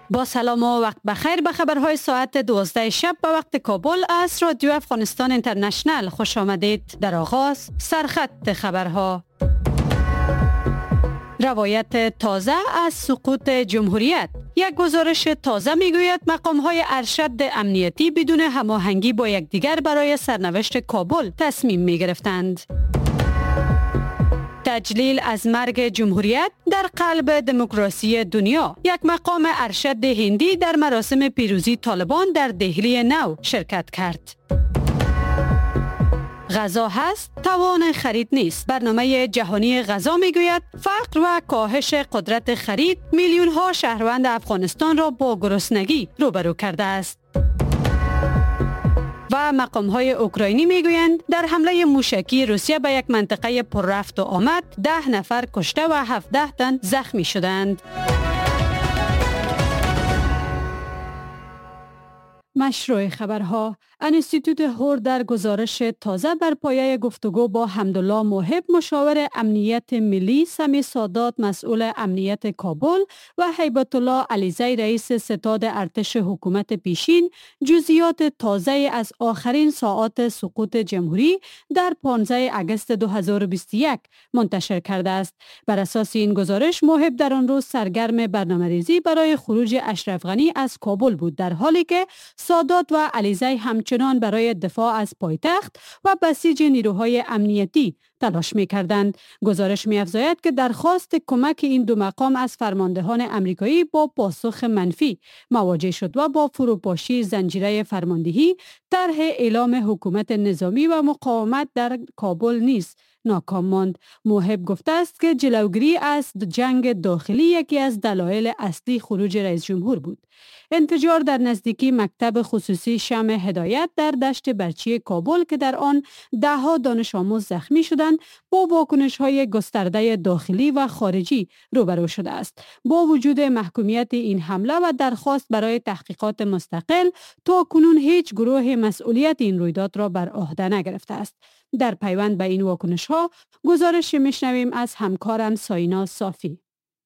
با سلام و وقت بخیر به خبرهای ساعت 12 شب به وقت کابل از رادیو افغانستان اینترنشنل خوش آمدید. در آغاز سرخط خبرها. روایت تازه از سقوط جمهوریت. یک گزارش تازه میگوید مقام‌های ارشد امنیتی بدون هماهنگی با یکدیگر برای سرنوشت کابل تصمیم می‌گرفتند. تجلیل از مرگ جمهوریت در قلب دموکراسی دنیا. یک مقام ارشد هندی در مراسم پیروزی طالبان در دهلی نو شرکت کرد. غذا هست، توان خرید نیست. برنامه جهانی غذا میگوید فقر و کاهش قدرت خرید میلیون ها شهروند افغانستان را با گرسنگی روبرو کرده است. و مقام‌های اوکراینی میگویند در حمله موشکی روسیه به یک منطقه پر رفت و آمد 10 نفر کشته و 17 تن زخمی شدند. مشروع خبرها. انستیتوت هور در گزارش تازه بر پایه گفتگو با حمدالله موهب مشاور امنیت ملی، سمی سادات مسئول امنیت کابل و هیبت الله علیزی رئیس ستاد ارتش حکومت پیشین جزئیات تازه از آخرین ساعات سقوط جمهوری در 15 آگوست 2021 منتشر کرده است. بر اساس این گزارش موهب در آن روز سرگرم برنامه‌ریزی برای خروج اشرف غنی از کابل بود، در حالی که سادات و علیزی همچنان برای دفاع از پایتخت و بسیج نیروهای امنیتی تلاش می‌کردند. گزارش می‌افزاید که درخواست کمک این دو مقام از فرماندهان امریکایی با پاسخ منفی مواجه شد و با فروپاشی زنجیره فرماندهی طرح اعلام حکومت نظامی و مقاومت در کابل نیز ناکام ماند. موهب گفته است که جلوگیری از جنگ داخلی یکی از دلایل اصلی خروج رئیس جمهور بود. انفجار در نزدیکی مکتب خصوصی شمع هدایت در دشت برچی کابل که در آن 10 دانش آموز زخمی شدند با واکنش‌های گسترده داخلی و خارجی روبرو شده است. با وجود محکومیت این حمله و درخواست برای تحقیقات مستقل، تا کنون هیچ گروه مسئولیت این رویداد را بر عهده نگرفته است. در پیوند به این واکنش‌ها گزارش میشنویم از همکارم ساینا صافی.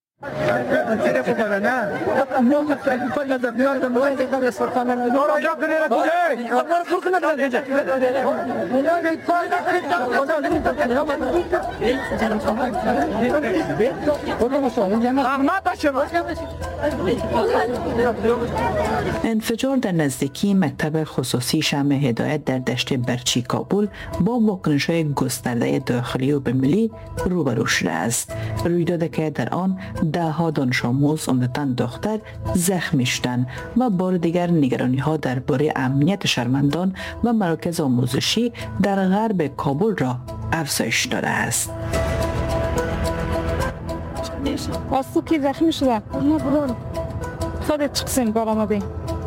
انفجار در نزدیکی مکتب خصوصی شمع هدایت در دشت برچی کابل با واکنش‌های گسترده داخلی و ملی روبرو شده است. رویدادی که در آن 10 دانش آموز عمدتاً دختر زخمی شدند و بار دیگر نگرانی‌ها درباره امنیت شهروندان و مراکز آموزشی در غرب کابل را افزایش داده است. واسو کی زخمی شده؟ خودت چکسین برام بی.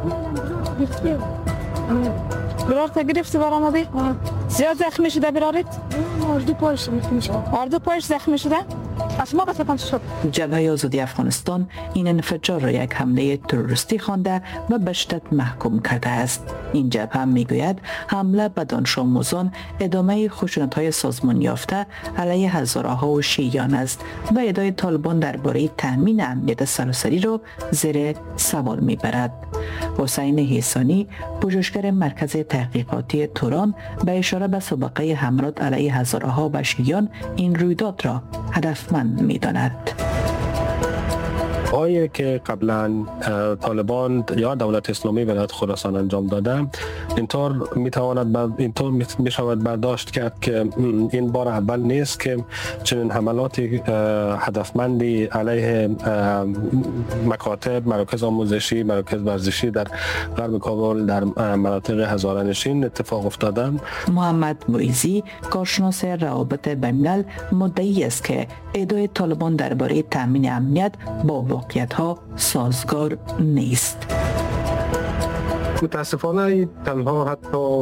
برار تا گرفتی برام بی؟ زیاد زخمی شده برارت؟ آردو پایش زخمی شده؟ جبهه آزادی افغانستان این انفجار را یک حمله تروریستی خوانده و به شدت محکوم کرده است. این جبهه میگوید حمله به دانش آموزان ادامه خشونت‌های سازمان یافته علیه هزارها و شیعیان است و ادعای طالبان درباره تامین امنیت سراسری را زیر سوال میبرد. حسین حسانی، پژوهشگر مرکز تحقیقاتی توران، به اشاره به سابقه حملات علیه هزارها و شیعیان این رویداد را هدفمند می‌داند. هایی که قبلا طالبان یا دولت اسلامی ولایت خراسان انجام داده، اینطور می شود برداشت کرد که این بار اول نیست که چنین حملات هدفمندی علیه مکاتب، مراکز آموزشی، مراکز ورزشی در غرب کابل در مناطق هزاره‌نشین اتفاق افتاده. محمد معیزی، کارشناس روابط بین‌الملل، مدعی است که ادعای طالبان درباره تامین امنیت با واقعیت‌ها سازگار نیست. متاسفانه تنها حتی